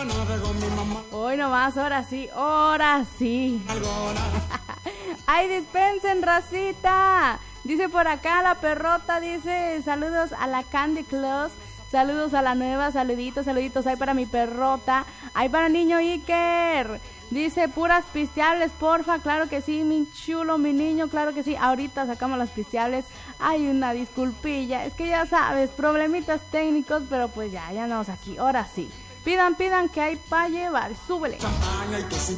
Hoy nomás, ahora sí, ahora sí. ¡Ay, dispensen, racita! Dice por acá la perrota, dice, saludos a la Candy Claus, saludos a la nueva, saluditos, saluditos, hay para mi perrota, hay para niño Iker. Dice, puras pisteables, porfa, claro que sí, mi chulo, mi niño, claro que sí, ahorita sacamos las pisteables. Hay una disculpilla, es que ya sabes, problemitas técnicos, pero pues ya andamos aquí, ahora sí. Pidan que hay para llevar, súbele.